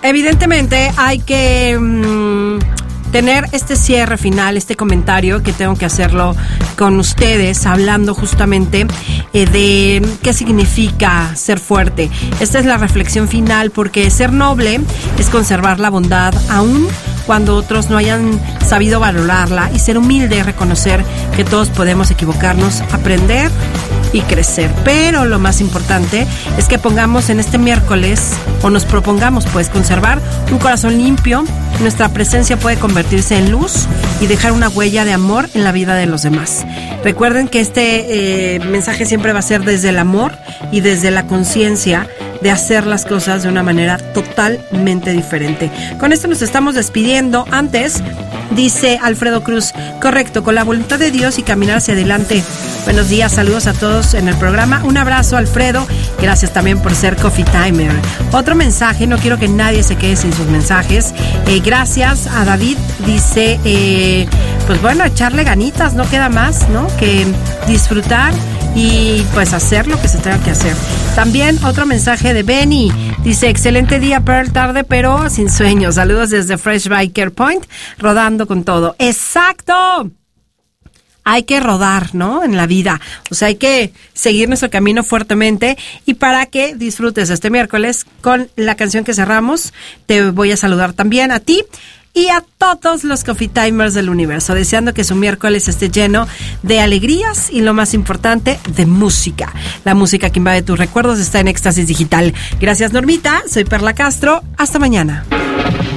Evidentemente hay que tener este cierre final, este comentario que tengo que hacerlo con ustedes, hablando justamente de qué significa ser fuerte. Esta es la reflexión final, porque ser noble es conservar la bondad aún cuando otros no hayan sabido valorarla, y ser humilde es reconocer que todos podemos equivocarnos, aprender y crecer. Pero lo más importante es que pongamos en este miércoles, o nos propongamos pues conservar un corazón limpio. Nuestra presencia puede convertirse en luz y dejar una huella de amor en la vida de los demás. Recuerden que este mensaje siempre va a ser desde el amor y desde la conciencia de hacer las cosas de una manera totalmente diferente. Con esto nos estamos despidiendo. Antes, dice Alfredo Cruz, correcto, con la voluntad de Dios y caminar hacia adelante. Buenos días, saludos a todos en el programa. Un abrazo, Alfredo. Gracias también por ser Coffee Timer. Otro mensaje, no quiero que nadie se quede sin sus mensajes. Gracias a David, dice, pues bueno, echarle ganitas, no queda más, ¿no? Que disfrutar y pues hacer lo que se tenga que hacer. También otro mensaje de Benny, dice, excelente día, Pearl, tarde pero sin sueño. Saludos desde Fresh Biker Point, rodando con todo. ¡Exacto! Hay que rodar, ¿no? En la vida. O sea, hay que seguir nuestro camino fuertemente. Y para que disfrutes este miércoles con la canción que cerramos, te voy a saludar también a ti y a todos los Coffee Timers del universo, deseando que su miércoles esté lleno de alegrías y, lo más importante, de música. La música que invade tus recuerdos está en Éxtasis Digital. Gracias, Normita. Soy Perla Castro. Hasta mañana.